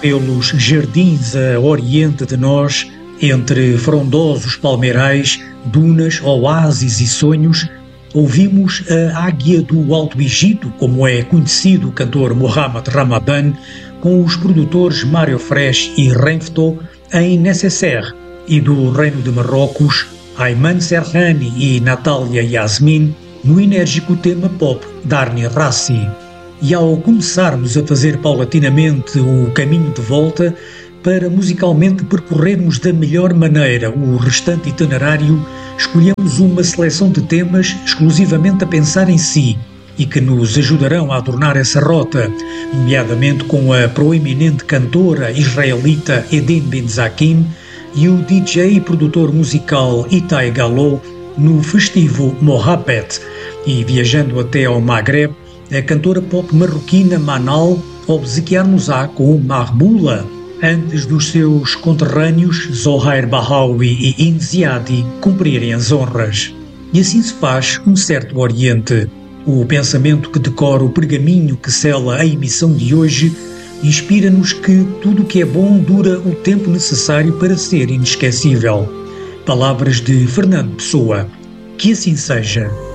pelos jardins a oriente de nós, entre frondosos palmeirais, dunas, oásis e sonhos, ouvimos a Águia do Alto Egito, como é conhecido o cantor Mohamed Ramadan, com os produtores Mário Fresh e Renfto em Necessaire, e do Reino de Marrocos, Ayman Serrani e Natália Yasmin, no enérgico tema pop Darni Rassi. E ao começarmos a fazer paulatinamente o caminho de volta, para musicalmente percorrermos da melhor maneira o restante itinerário, escolhemos uma seleção de temas exclusivamente a pensar em si e que nos ajudarão a adornar essa rota, nomeadamente com a proeminente cantora israelita Eden Benzakim e o DJ e produtor musical Itai Gallo no festivo Mohabet, e viajando até ao Maghreb, a cantora pop marroquina Manal obsequiar-nos-á com Mahmoula, antes dos seus conterrâneos Zohair Bahawi e Inziadi cumprirem as honras. E assim se faz um certo Oriente. O pensamento que decora o pergaminho que sela a emissão de hoje inspira-nos que tudo o que é bom dura o tempo necessário para ser inesquecível. Palavras de Fernando Pessoa. Que assim seja.